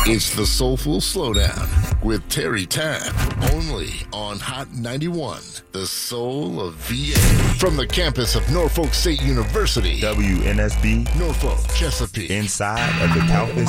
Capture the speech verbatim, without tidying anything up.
It's the Soulful Slowdown with Terry Tapp, only on Hot ninety-one, the soul of V A. From the campus of Norfolk State University, W N S B, Norfolk, Chesapeake. Inside of the Calvin